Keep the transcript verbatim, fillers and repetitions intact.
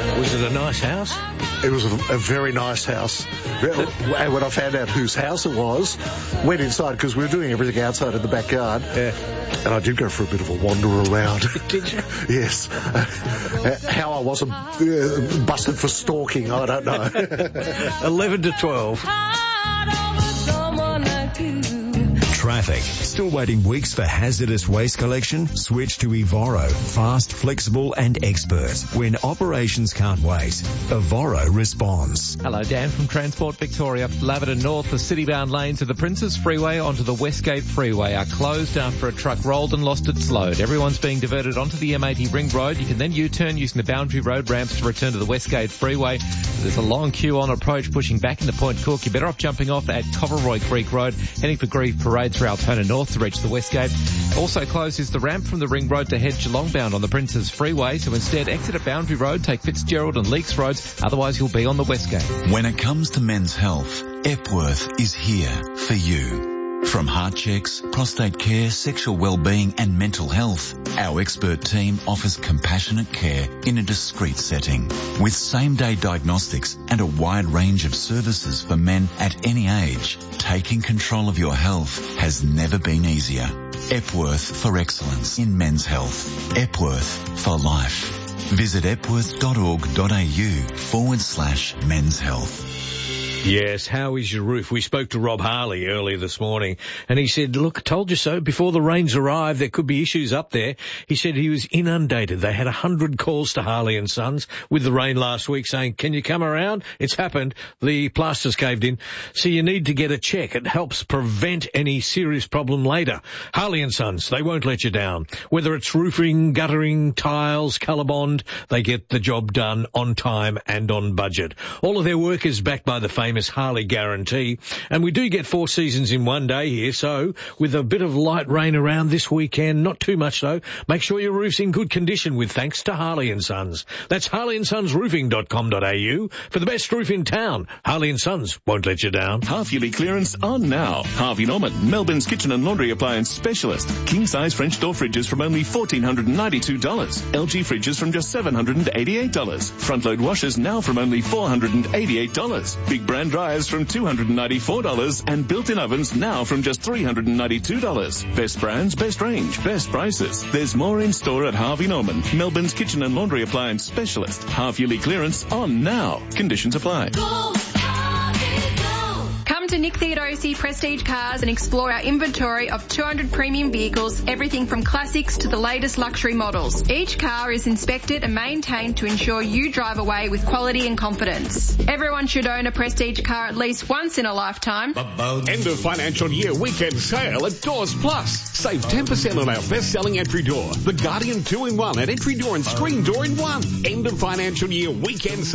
Was it a nice house? It was a, a very nice house. And when I found out whose house it was, went inside because we were doing everything outside in the backyard. Yeah. And I did go for a bit of a wander around. Did you? Yes. Uh, how I wasn't uh, busted for stalking, I don't know. eleven to twelve. Traffic. Still waiting weeks for hazardous waste collection? Switch to Evoro. Fast, flexible and expert. When operations can't wait, Evoro responds. Hello, Dan from Transport Victoria. Laverton North, the city-bound lanes of the Princes Freeway onto the Westgate Freeway are closed after a truck rolled and lost its load. Everyone's being diverted onto the M eighty Ring Road. You can then U-turn using the Boundary Road ramps to return to the Westgate Freeway. There's a long queue on approach pushing back into Point Cook. You're better off jumping off at Coverroy Creek Road, heading for Grieve Parade through Altona North to reach the Westgate. Also closed is the ramp from the Ring Road to head Geelong bound on the Princes Freeway, so instead exit at Boundary Road, take Fitzgerald and Leaks Roads, otherwise you'll be on the Westgate. When it comes to men's health, Epworth is here for you. From heart checks, prostate care, sexual well-being and mental health, our expert team offers compassionate care in a discreet setting. With same-day diagnostics and a wide range of services for men at any age, taking control of your health has never been easier. Epworth for excellence in men's health. Epworth for life. Visit epworth.org.au forward slash men's health. Yes, how is your roof? We spoke to Rob Harley earlier this morning, and he said, look, I told you so. Before the rains arrived, there could be issues up there. He said he was inundated. They had a hundred calls to Harley and Sons with the rain last week saying, can you come around? It's happened. The plaster's caved in. So you need to get a check. It helps prevent any serious problem later. Harley and Sons, they won't let you down. Whether it's roofing, guttering, tiles, colour bond, they get the job done on time and on budget. All of their work is backed by the famous Harley guarantee, and we do get four seasons in one day here, so with a bit of light rain around this weekend, not too much though, make sure your roof's in good condition with thanks to Harley and Sons. That's harley and sons roofing dot com dot a u for the best roof in town. Harley and Sons won't let you down. Half-yearly clearance on now. Harvey Norman, Melbourne's kitchen and laundry appliance specialist. King-size French door fridges from only one thousand four hundred ninety-two dollars. L G fridges from just seven hundred eighty-eight dollars. Front-load washers now from only four hundred eighty-eight dollars. Big brand dryers from two hundred ninety-four dollars and built-in ovens now from just three hundred ninety-two dollars. Best brands, best range, best prices. There's more in store at Harvey Norman, Melbourne's kitchen and laundry appliance specialist. Half-yearly clearance on now. Conditions apply. Go, Harvey, go. Come to Nick Theodosi Prestige Cars and explore our inventory of two hundred premium vehicles, everything from classics to the latest luxury models. Each car is inspected and maintained to ensure you drive away with quality and confidence. Everyone should own a Prestige car at least once in a lifetime. End of financial year weekend sale at Doors Plus. Save ten percent on our best-selling entry door, the Guardian two in one, and entry door and screen door in one. End of financial year weekend sale.